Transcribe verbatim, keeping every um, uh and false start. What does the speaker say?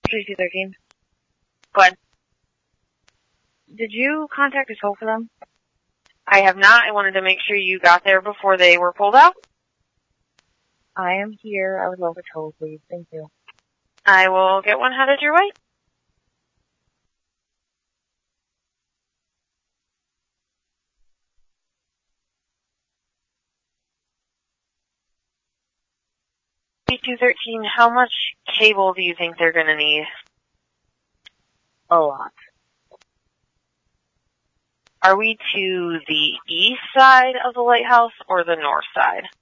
three two thirteen. Go ahead. Did you contact a toll for them? I have not. I wanted to make sure you got there before they were pulled out. I am here. I would love a toll, please. Thank you. I will get one headed your way. three two thirteen, how much cable do you think they're going to need? A lot. Are we to the east side of the lighthouse or the north side?